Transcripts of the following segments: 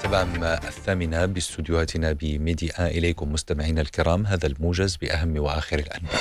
الختام 8 باستديوهاتنا بميديا. إليكم مستمعينا الكرام هذا الموجز بأهم وآخر الأنباء.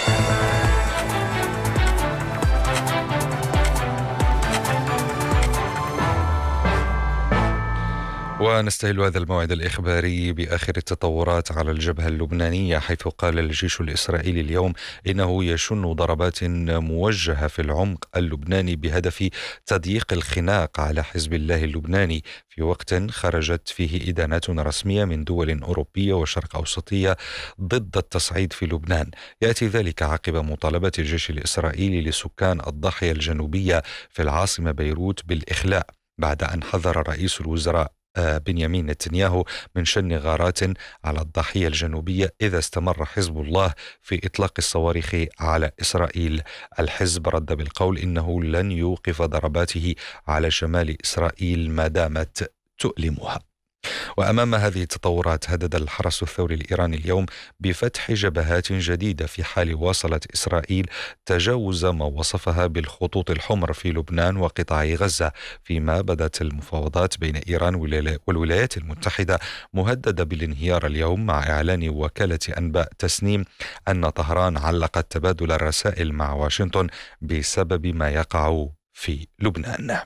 ونستهل هذا الموعد الإخباري بآخر التطورات على الجبهة اللبنانية، حيث قال الجيش الإسرائيلي اليوم إنه يشن ضربات موجهة في العمق اللبناني بهدف تضييق الخناق على حزب الله اللبناني، في وقت خرجت فيه إدانات رسمية من دول أوروبية وشرق أوسطية ضد التصعيد في لبنان. يأتي ذلك عقب مطالبة الجيش الإسرائيلي لسكان الضاحية الجنوبية في العاصمة بيروت بالإخلاء، بعد أن حذر رئيس الوزراء بنيامين نتنياهو من شن غارات على الضاحية الجنوبية إذا استمر حزب الله في إطلاق الصواريخ على إسرائيل. الحزب رد بالقول إنه لن يوقف ضرباته على شمال إسرائيل ما دامت تؤلمها. وأمام هذه التطورات هدد الحرس الثوري الإيراني اليوم بفتح جبهات جديدة في حال واصلت إسرائيل تجاوز ما وصفها بالخطوط الحمر في لبنان وقطاع غزة، فيما بدت المفاوضات بين إيران والولايات المتحدة مهددة بالانهيار اليوم، مع إعلان وكالة أنباء تسنيم أن طهران علقت تبادل الرسائل مع واشنطن بسبب ما يقع في لبنان.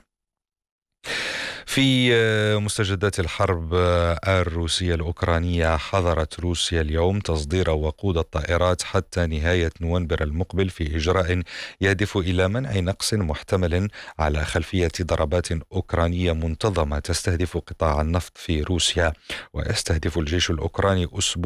في مستجدات الحرب الروسية الأوكرانية، حظرت روسيا اليوم تصدير وقود الطائرات حتى نهاية نوفمبر المقبل في إجراء يهدف إلى منع نقص محتمل على خلفية ضربات أوكرانية منتظمة تستهدف قطاع النفط في روسيا. ويستهدف الجيش الأوكراني أسبوع